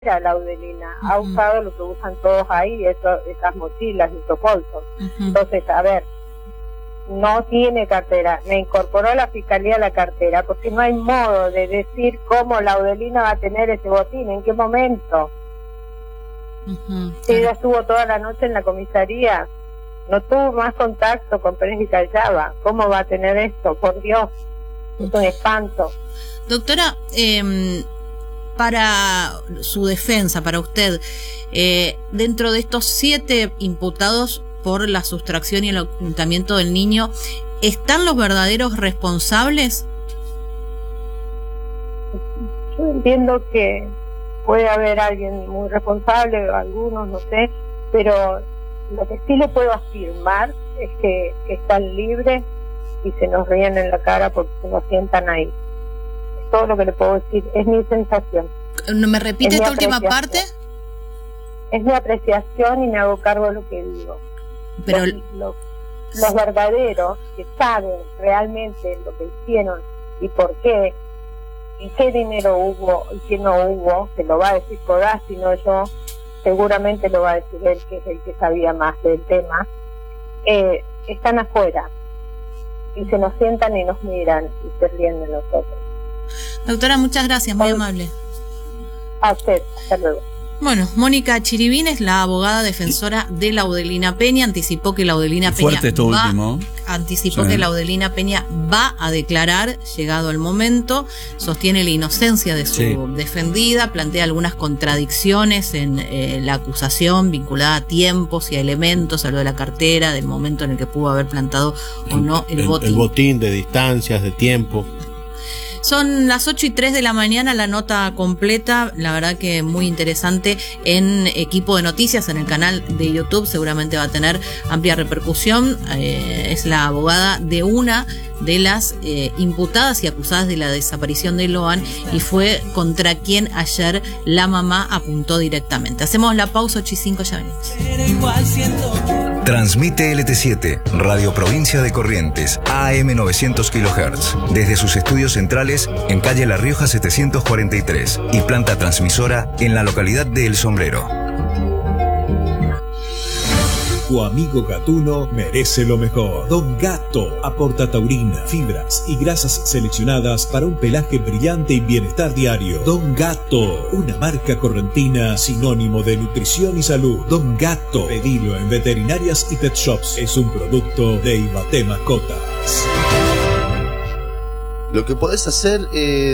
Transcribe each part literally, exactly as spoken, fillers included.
a la Audelina, uh-huh. ha usado lo que usan todos ahí, eso, esas mochilas, esos bolsos. Uh-huh. Entonces, a ver, no tiene cartera. Me incorporó la fiscalía a la cartera porque no hay modo de decir cómo la Audelina va a tener ese botín, en qué momento. Uh-huh. Si ella estuvo toda la noche en la comisaría, no tuvo más contacto con Pérez y Callaba, ¿cómo va a tener esto? Por Dios, es un espanto. Doctora, eh, para su defensa, para usted, eh, dentro de estos siete imputados por la sustracción y el ocultamiento del niño, ¿están los verdaderos responsables? Yo entiendo que puede haber alguien muy responsable, o algunos, no sé, pero lo que sí le puedo afirmar es que, que están libres y se nos ríen en la cara porque se nos sientan ahí. Es todo lo que le puedo decir, es mi sensación. ¿No me repite esta última parte? Es mi apreciación y me hago cargo de lo que digo. Pero los, los, los verdaderos que saben realmente lo que hicieron y por qué, y qué dinero hubo y qué no hubo, se lo va a decir Codazzi, sino yo, seguramente lo va a decir él, que es el que sabía más del tema, eh, están afuera y se nos sientan y nos miran y se ríen de nosotros. Doctora, muchas gracias, muy Con, amable. A usted, hasta luego. Bueno, Mónica Chiribín es la abogada defensora de la Audelina Peña, anticipó que la Audelina Peña esto va, último. anticipó sí. que la Audelina Peña va a declarar, llegado el momento, sostiene la inocencia de su sí. defendida, plantea algunas contradicciones en eh, la acusación vinculada a tiempos y a elementos, a lo de la cartera, del momento en el que pudo haber plantado o no el, el botín. El botín de distancias, de tiempo. Son las ocho y tres de la mañana, la nota completa, la verdad que muy interesante, en Equipo de Noticias, en el canal de YouTube, seguramente va a tener amplia repercusión. Eh, es la abogada de una de las eh, imputadas y acusadas de la desaparición de Loan y fue contra quien ayer la mamá apuntó directamente. Hacemos la pausa, ocho y cinco, ya venimos. Transmite L T siete, Radio Provincia de Corrientes, A M novecientos kilohertz, desde sus estudios centrales en calle La Rioja setecientos cuarenta y tres y planta transmisora en la localidad de El Sombrero. Tu amigo gatuno merece lo mejor. Don Gato aporta taurina, fibras y grasas seleccionadas para un pelaje brillante y bienestar diario. Don Gato, una marca correntina sinónimo de nutrición y salud. Don Gato, pedilo en veterinarias y pet shops. Es un producto de Ibaté Mascotas. Lo que podés hacer, eh...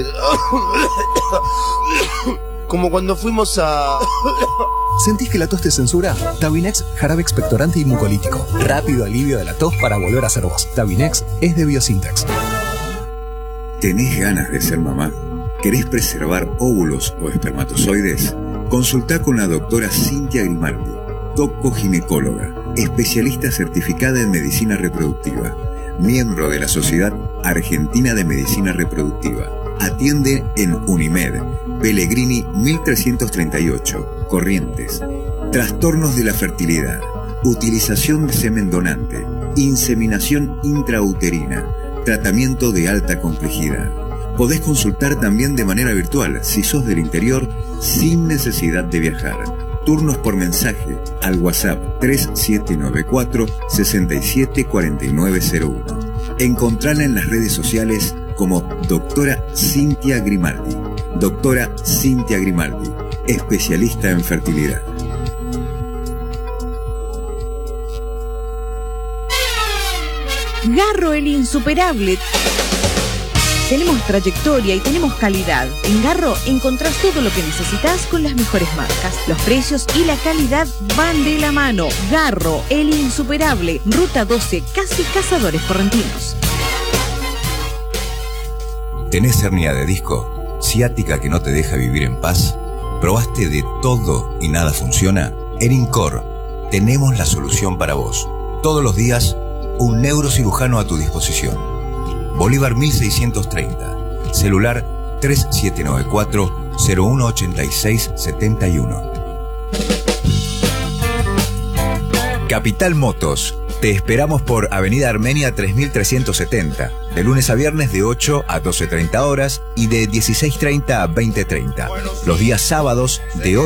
como cuando fuimos a... ¿Sentís que la tos te censura? Tabinex, jarabe expectorante y mucolítico. Rápido alivio de la tos para volver a ser vos. Tabinex es de Biosintex. ¿Tenés ganas de ser mamá? ¿Querés preservar óvulos o espermatozoides? Consultá con la doctora Cintia Grimaldi, doco-ginecóloga, especialista certificada en medicina reproductiva, miembro de la Sociedad Argentina de Medicina Reproductiva. Atiende en Unimed, Pellegrini mil trescientos treinta y ocho, Corrientes. Trastornos de la fertilidad, utilización de semen donante, inseminación intrauterina, tratamiento de alta complejidad. Podés consultar también de manera virtual si sos del interior sin necesidad de viajar. Turnos por mensaje al WhatsApp tres siete nueve cuatro, seis siete cuatro nueve cero uno. Encontrala en las redes sociales como doctora Cintia Grimaldi. Doctora Cintia Grimaldi, especialista en fertilidad. Garro el insuperable. Tenemos trayectoria y tenemos calidad. En Garro encontrás todo lo que necesitas con las mejores marcas. Los precios y la calidad van de la mano. Garro, el insuperable. Ruta doce, casi Cazadores Correntinos. ¿Tenés hernia de disco? ¿Ciática que no te deja vivir en paz? ¿Probaste de todo y nada funciona? En Incor tenemos la solución para vos. Todos los días, un neurocirujano a tu disposición. Bolívar mil seiscientos treinta. Celular tres siete nueve cuatro, cero uno ocho seis siete uno. Capital Motos, Te esperamos por Avenida Armenia tres mil trescientos setenta, de lunes a viernes de ocho a doce treinta horas y de dieciséis treinta a veinte treinta. Los días sábados de